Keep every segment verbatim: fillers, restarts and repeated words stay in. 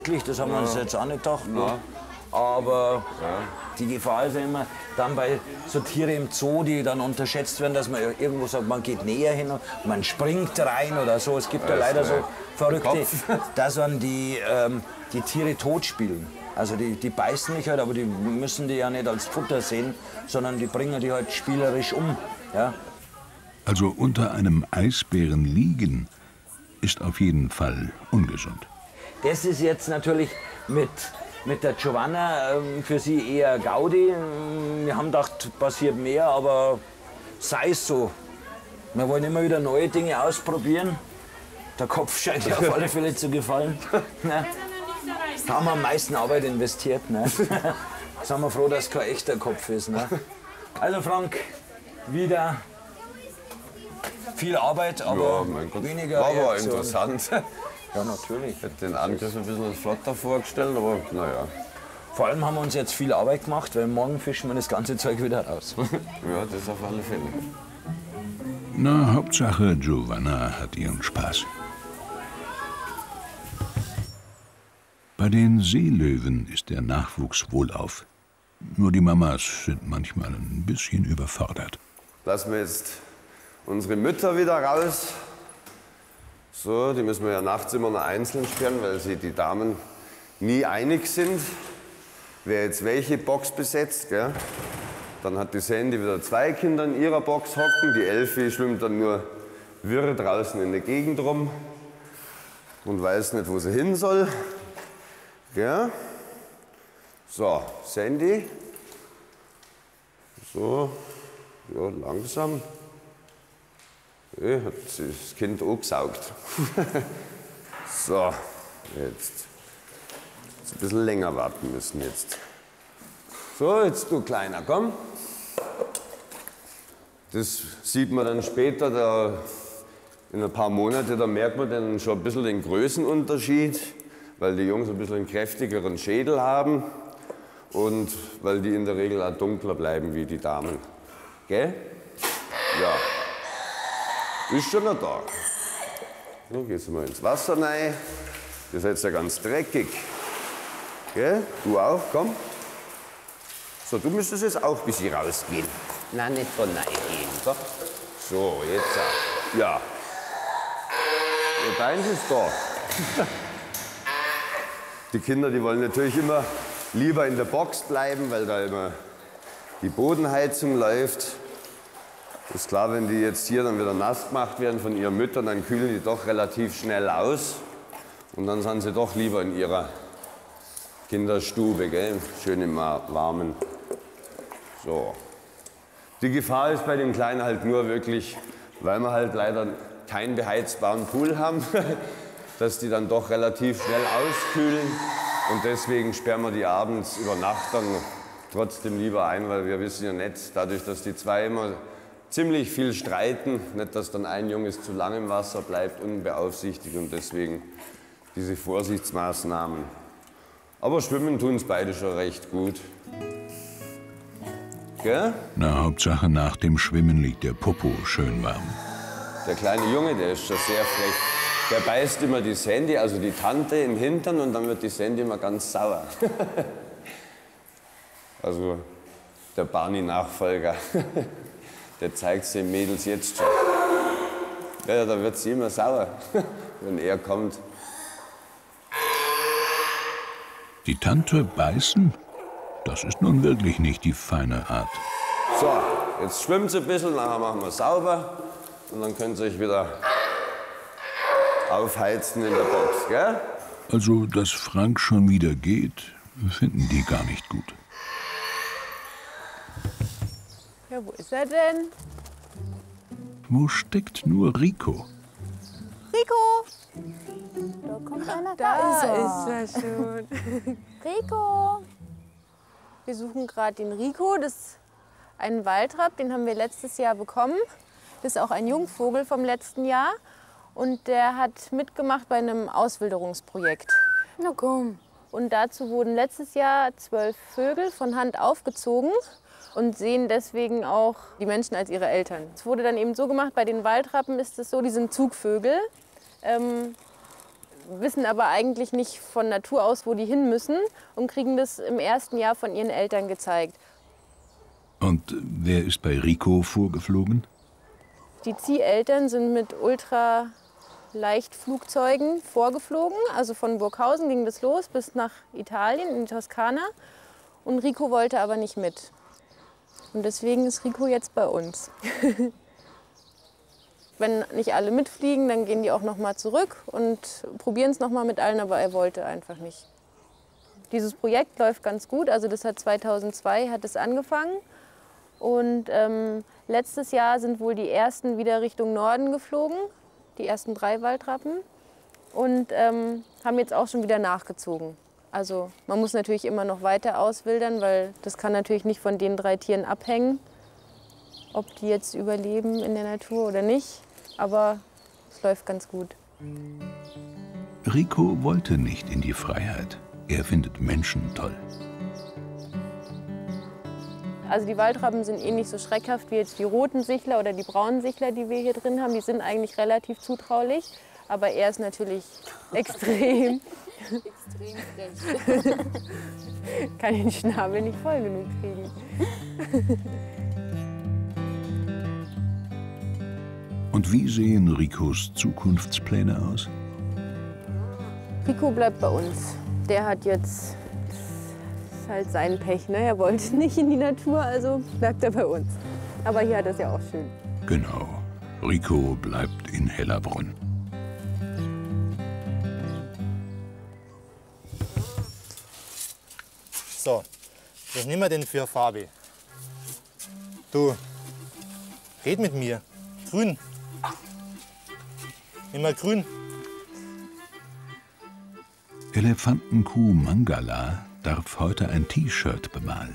Das haben wir uns Ja. jetzt auch nicht gedacht. Ja. Ne? Aber Ja. die Gefahr ist ja immer dann bei so Tiere im Zoo, die dann unterschätzt werden, dass man irgendwo sagt, man geht näher hin, man springt rein oder so. Es gibt ja Das leider ist so der Verrückte, Kopf. dass dann die, ähm, die Tiere tot spielen. Also die, die beißen nicht halt, aber die müssen die ja nicht als Futter sehen, sondern die bringen die halt spielerisch um. Ja? Also unter einem Eisbären liegen, ist auf jeden Fall ungesund. Das ist jetzt natürlich mit, mit der Giovanna ähm, für sie eher Gaudi. Wir haben gedacht, passiert mehr, aber sei es so. Wir wollen immer wieder neue Dinge ausprobieren. Der Kopf scheint ihr auf alle Fälle zu gefallen. Ne? Da haben wir am meisten Arbeit investiert. Ne? Sind wir froh, dass es kein echter Kopf ist. Ne? Also Frank, wieder viel Arbeit, aber Ja, mein Gott. weniger War aber Reaktion. interessant. Ja, natürlich. Ich hätte den Angriff ein bisschen flotter vorgestellt, aber naja. Vor allem haben wir uns jetzt viel Arbeit gemacht, weil morgen fischen wir das ganze Zeug wieder raus. Ja, das auf alle Fälle. Na, Hauptsache Giovanna hat ihren Spaß. Bei den Seelöwen ist der Nachwuchs wohlauf. Nur die Mamas sind manchmal ein bisschen überfordert. Lassen wir jetzt unsere Mütter wieder raus. So, die müssen wir ja nachts immer noch einzeln sperren, weil sie die Damen nie einig sind, wer jetzt welche Box besetzt. Gell? Dann hat die Sandy wieder zwei Kinder in ihrer Box hocken. Die Elfi schwimmt dann nur wirr draußen in der Gegend rum und weiß nicht, wo sie hin soll. Gell? So, Sandy. So, ja, langsam. Ja, hat das Kind angesaugt. So, jetzt. Jetzt ein bisschen länger warten müssen jetzt. So, jetzt du Kleiner, komm. Das sieht man dann später, da in ein paar Monaten, da merkt man dann schon ein bisschen den Größenunterschied, weil die Jungs ein bisschen einen kräftigeren Schädel haben und weil die in der Regel auch dunkler bleiben wie die Damen. Gell? Ja. Ist schon noch da. So, gehst du mal ins Wasser rein. Ihr seid ja ganz dreckig. Gell? Du auch, komm. So, du müsstest jetzt auch ein bisschen rausgehen. Nein, nicht von rein gehen. So, so jetzt auch. Ja. Ja, deins ist da. Die Kinder, die wollen natürlich immer lieber in der Box bleiben, weil da immer die Bodenheizung läuft. Ist klar, wenn die jetzt hier dann wieder nass gemacht werden von ihren Müttern, dann kühlen die doch relativ schnell aus. Und dann sind sie doch lieber in ihrer Kinderstube, gell? Schön im Warmen. So. Die Gefahr ist bei den Kleinen halt nur wirklich, weil wir halt leider keinen beheizbaren Pool haben, dass die dann doch relativ schnell auskühlen. Und deswegen sperren wir die abends über Nacht dann trotzdem lieber ein, weil wir wissen ja nicht, dadurch, dass die zwei immer ziemlich viel streiten, nicht, dass dann ein Junges zu lange im Wasser bleibt, unbeaufsichtigt und deswegen diese Vorsichtsmaßnahmen. Aber schwimmen tun es beide schon recht gut. Gell? Na, Hauptsache nach dem Schwimmen liegt der Popo schön warm. Der kleine Junge, der ist schon sehr frech. Der beißt immer die Sandy, also die Tante, im Hintern und dann wird die Sandy immer ganz sauer. Also der Barney-Nachfolger. Der zeigt es den Mädels jetzt schon. Ja, da wird sie immer sauer, wenn er kommt. Die Tante beißen? Das ist nun wirklich nicht die feine Art. So, jetzt schwimmt sie ein bisschen, nachher machen wir sauber und dann könnt ihr euch wieder aufheizen in der Box, gell? Also, dass Frank schon wieder geht, finden die gar nicht gut. Ja, wo ist er denn? Wo steckt nur Rico? Rico! Da kommt einer. Da, Da ist er. ist er schon. Rico! Wir suchen gerade den Rico, das ist ein Waldrapp, den haben wir letztes Jahr bekommen. Das ist auch ein Jungvogel vom letzten Jahr und der hat mitgemacht bei einem Auswilderungsprojekt. Na komm. Und dazu wurden letztes Jahr zwölf Vögel von Hand aufgezogen und sehen deswegen auch die Menschen als ihre Eltern. Es wurde dann eben so gemacht, bei den Waldrappen ist es so, die sind Zugvögel. Ähm, wissen aber eigentlich nicht von Natur aus, wo die hin müssen und kriegen das im ersten Jahr von ihren Eltern gezeigt. Und wer ist bei Rico vorgeflogen? Die Zieheltern sind mit Ultraleichtflugzeugen vorgeflogen. Also von Burghausen ging das los bis nach Italien, in die Toskana. Und Rico wollte aber nicht mit. Und deswegen ist Rico jetzt bei uns. Wenn nicht alle mitfliegen, dann gehen die auch noch mal zurück und probieren es noch mal mit allen, aber er wollte einfach nicht. Dieses Projekt läuft ganz gut, also das hat zweitausendzwei hat es angefangen und ähm, letztes Jahr sind wohl die ersten wieder Richtung Norden geflogen, die ersten drei Waldrappen und ähm, haben jetzt auch schon wieder nachgezogen. Also man muss natürlich immer noch weiter auswildern, weil das kann natürlich nicht von den drei Tieren abhängen, ob die jetzt überleben in der Natur oder nicht. Aber es läuft ganz gut. Rico wollte nicht in die Freiheit. Er findet Menschen toll. Also die Waldrappen sind eh nicht so schreckhaft wie jetzt die roten Sichler oder die braunen Sichler, die wir hier drin haben. Die sind eigentlich relativ zutraulich, aber er ist natürlich extrem. Extrem frech. Kann den Schnabel nicht voll genug kriegen. Und wie sehen Ricos Zukunftspläne aus? Rico bleibt bei uns. Der hat jetzt, das ist halt sein Pech, ne? Er wollte nicht in die Natur, also bleibt er bei uns. Aber hier hat er es ja auch schön. Genau, Rico bleibt in Hellerbrunn. So, was nehmen wir denn für eine Farbe? Du, red mit mir. Grün. Immer grün. Elefantenkuh Mangala darf heute ein T-Shirt bemalen.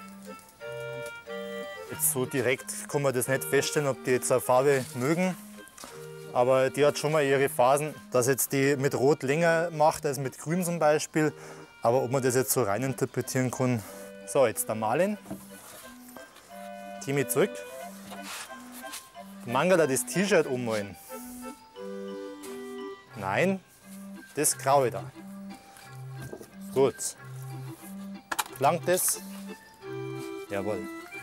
Jetzt so direkt kann man das nicht feststellen, ob die jetzt eine Farbe mögen. Aber die hat schon mal ihre Phasen, dass jetzt die mit Rot länger macht als mit Grün zum Beispiel. Aber ob man das jetzt so rein interpretieren kann. So, jetzt der Malen. Timmy zurück. Mangala das T-Shirt ummalen. Nein, das Graue da. Gut. Langt das? Jawohl.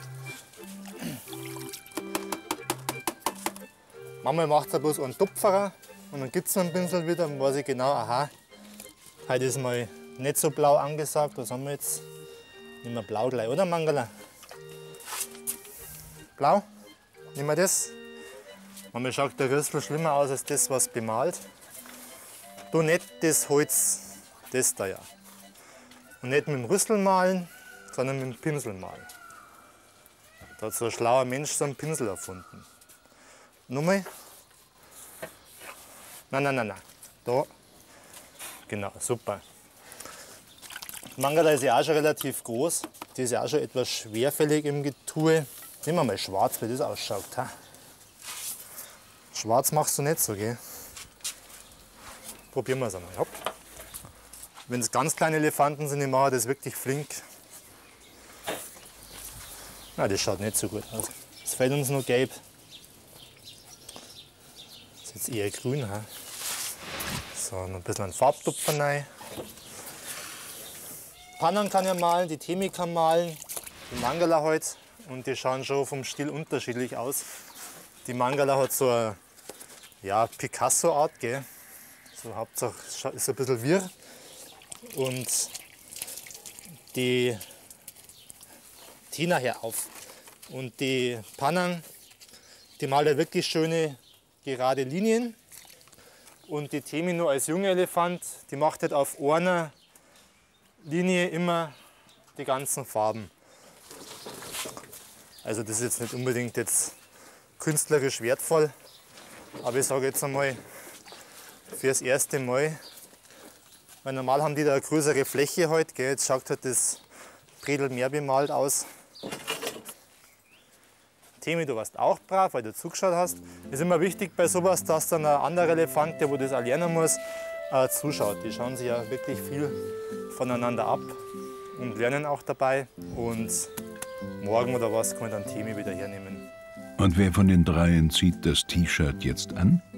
Manchmal macht es bloß einen Tupferer und dann gibt es noch ein bisschen wieder. Dann weiß ich genau, aha, heute ist mal nicht so blau angesagt. Was haben wir jetzt? Nehmen wir blau gleich, oder Mangala? Blau? Nehmen wir das? Manchmal schaut der Rüssel schlimmer aus als das, was bemalt. Du nicht das Holz, das da ja. Und nicht mit dem Rüssel malen, sondern mit dem Pinsel malen. Da hat so ein schlauer Mensch so einen Pinsel erfunden. Nochmal. Nein, nein, nein, nein. Da. Genau, super. Mangala ist ja auch schon relativ groß. Die ist ja auch schon etwas schwerfällig im Getue. Nehmen wir mal schwarz, wie das ausschaut. Ha? Schwarz machst du nicht so, gell? Probieren wir es einmal. Hopp. Wenn es ganz kleine Elefanten sind, die machen das wirklich flink. Na, das schaut nicht so gut aus. Es fehlt uns noch gelb. Das ist jetzt eher grün. Ha? So, noch ein bisschen einen Farbtupfer rein. Pannen kann ja malen, die Temi kann malen, die Mangala heute. Und die schauen schon vom Stil unterschiedlich aus. Die Mangala hat so eine ja, Picasso-Art, gell? So Hauptsache ist ein bisschen wirr. Und die Tina hier auf. Und die Pannen, die malt ja wirklich schöne gerade Linien. Und die Temi nur als junger Elefant, die macht halt auf einer Linie immer die ganzen Farben. Also das ist jetzt nicht unbedingt jetzt künstlerisch wertvoll, aber ich sage jetzt einmal, für das erste Mal, weil normal haben die da eine größere Fläche heute, gell? Jetzt schaut halt das Bredel mehr bemalt aus. Temi, du warst auch brav, weil du zugeschaut hast. Es ist immer wichtig bei sowas, dass dann ein anderer Elefant, der wo das auch lernen muss, äh, zuschaut. Die schauen sich ja wirklich viel voneinander ab und lernen auch dabei. Und morgen oder was kann ich dann Temi wieder hernehmen. Und wer von den dreien zieht das T-Shirt jetzt an?